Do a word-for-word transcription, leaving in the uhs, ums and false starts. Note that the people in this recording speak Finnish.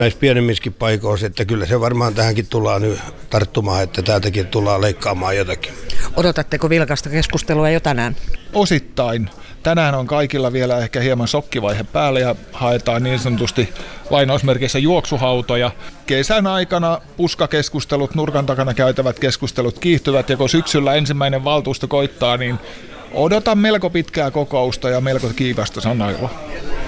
näissä pienemmissäkin paikoissa, että kyllä se varmaan tähänkin tullaan nyt tarttumaan, että täältäkin tullaan leikkaamaan jotakin. Odotatteko vilkasta keskustelua jo tänään? Osittain. Tänään on kaikilla vielä ehkä hieman shokkivaihe päällä ja haetaan niin sanotusti lainausmerkeissä juoksuhautoja. Kesän aikana puskakeskustelut, nurkan takana käytävät keskustelut kiihtyvät ja kun syksyllä ensimmäinen valtuusto koittaa, niin odotan melko pitkää kokousta ja melko kiivasta sanailua.